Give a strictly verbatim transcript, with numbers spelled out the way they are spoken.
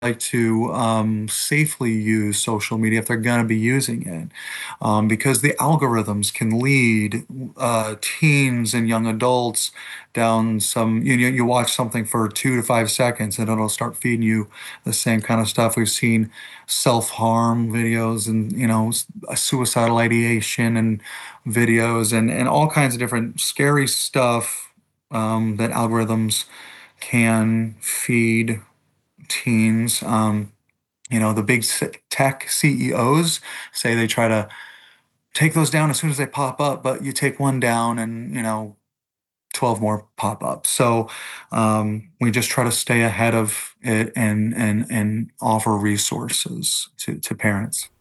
like to um, safely use social media if they're going to be using it, um, because the algorithms can lead uh, teens and young adults down some. You know, you watch something for two to five seconds, and it'll start feeding you the same kind of stuff. We've seen self-harm videos, and you know, s- suicidal ideation and videos, and and all kinds of different scary stuff um, that algorithms can feed teens. Um, you know, the big s- tech C E Os say they try to take those down as soon as they pop up, but you take one down and, you know, twelve more pop up. So um, we just try to stay ahead of it and and and offer resources to, to parents.